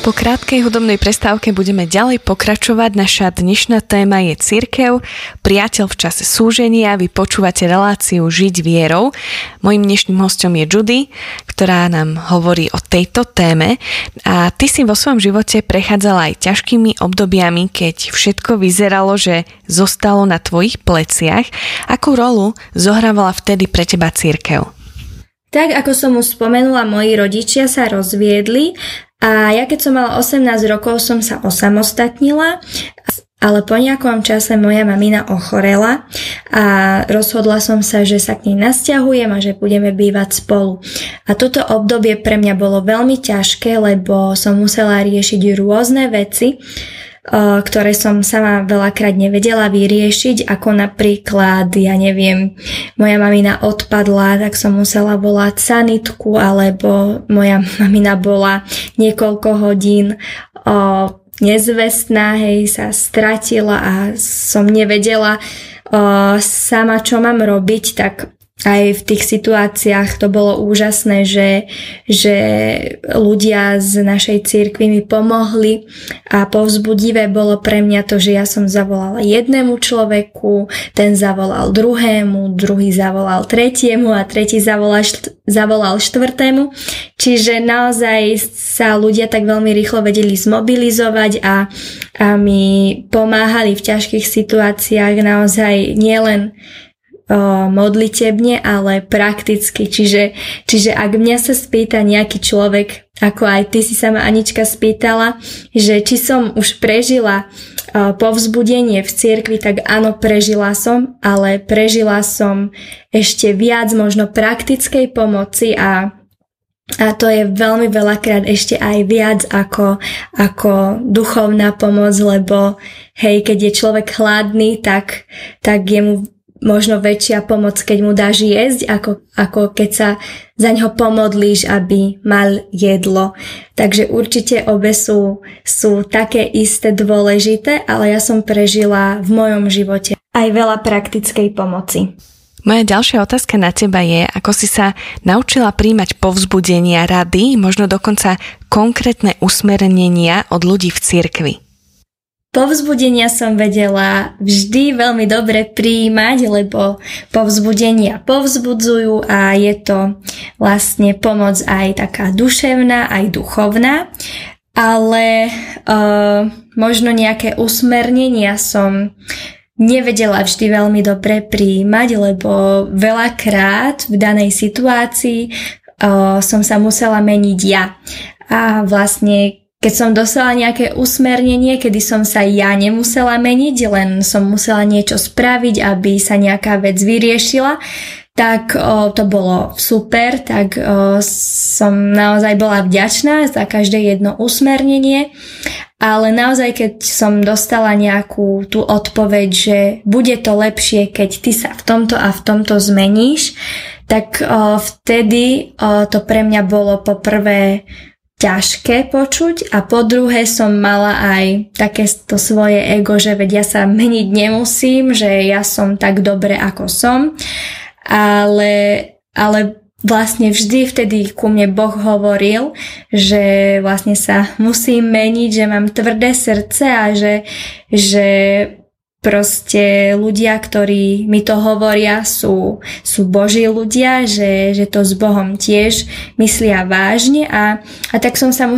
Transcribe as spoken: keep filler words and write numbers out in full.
Po krátkej hudobnej prestávke budeme ďalej pokračovať. Naša dnešná téma je cirkev, priateľ v čase súženia. Vy počúvate reláciu Žiť vierou. Mojím dnešným hosťom je Judy, ktorá nám hovorí o tejto téme. A ty si vo svojom živote prechádzala aj ťažkými obdobiami, keď všetko vyzeralo, že zostalo na tvojich pleciach. Akú rolu zohrávala vtedy pre teba cirkev? Tak, ako som už spomenula, moji rodičia sa rozviedli a ja keď som mala osemnásť rokov, som sa osamostatnila, ale po nejakom čase moja mamina ochorela a rozhodla som sa, že sa k nej nasťahujem a že budeme bývať spolu. A toto obdobie pre mňa bolo veľmi ťažké, lebo som musela riešiť rôzne veci, ktoré som sama veľakrát nevedela vyriešiť, ako napríklad, ja neviem, moja mamina odpadla, tak som musela volať sanitku, alebo moja mamina bola niekoľko hodín o, nezvestná, hej, sa stratila a som nevedela o, sama, čo mám robiť, tak aj v tých situáciách to bolo úžasné, že, že ľudia z našej cirkvi mi pomohli a povzbudivé bolo pre mňa to, že ja som zavolala jednému človeku, ten zavolal druhému, druhý zavolal tretiemu a tretí zavolal, št- zavolal štvrtému. Čiže naozaj sa ľudia tak veľmi rýchlo vedeli zmobilizovať a, a mi pomáhali v ťažkých situáciách naozaj nielen modlitebne, ale prakticky. Čiže, čiže ak mňa sa spýta nejaký človek, ako aj ty si sa ma, Anička, spýtala, že či som už prežila povzbudenie v cirkvi, tak áno, prežila som, ale prežila som ešte viac možno praktickej pomoci a A to je veľmi veľakrát ešte aj viac ako, ako duchovná pomoc, lebo hej, keď je človek chladný, tak, tak je mu možno väčšia pomoc, keď mu dáš jesť, ako, ako keď sa za ňo pomodlíš, aby mal jedlo. Takže určite obe sú, sú také isté dôležité, ale ja som prežila v mojom živote aj veľa praktickej pomoci. Moja ďalšia otázka na teba je, ako si sa naučila príjmať povzbudenia, rady, možno dokonca konkrétne usmernenia od ľudí v cirkvi. Povzbudenia som vedela vždy veľmi dobre prijímať, lebo povzbudenia povzbudzujú a je to vlastne pomoc aj taká duševná, aj duchovná, ale uh, možno nejaké usmernenia som nevedela vždy veľmi dobre prijímať, lebo veľakrát v danej situácii uh, som sa musela meniť ja. A vlastne keď som dostala nejaké usmernenie, kedy som sa ja nemusela meniť, len som musela niečo spraviť, aby sa nejaká vec vyriešila, tak o, to bolo super, tak o, som naozaj bola vďačná za každé jedno usmernenie, ale naozaj keď som dostala nejakú tú odpoveď, že bude to lepšie, keď ty sa v tomto a v tomto zmeníš, tak o, vtedy o, to pre mňa bolo poprvé ťažké počuť a po druhé som mala aj také to svoje ego, že veď ja sa meniť nemusím, že ja som tak dobre ako som, ale, ale vlastne vždy vtedy ku mne Boh hovoril, že vlastne sa musím meniť, že mám tvrdé srdce a že, že proste ľudia, ktorí mi to hovoria, sú, sú Boží ľudia, že, že to s Bohom tiež myslia vážne a, a tak som sa musela